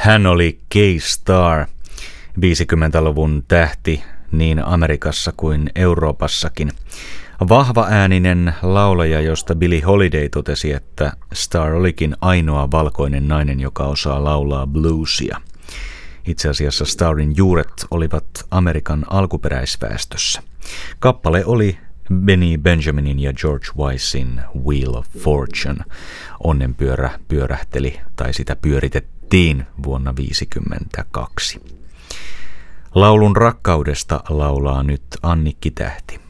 Hän oli K-Star, 50-luvun tähti niin Amerikassa kuin Euroopassakin. Vahvaääninen laulaja, josta Billie Holiday totesi, että Star olikin ainoa valkoinen nainen, joka osaa laulaa bluesia. Itse asiassa Starin juuret olivat Amerikan alkuperäisväestössä. Kappale oli Benny Benjaminin ja George Weissin Wheel of Fortune. Onnenpyörä pyörähteli tai sitä pyöritettiin vuonna 1952. Laulun rakkaudesta laulaa nyt Annikki Tähti.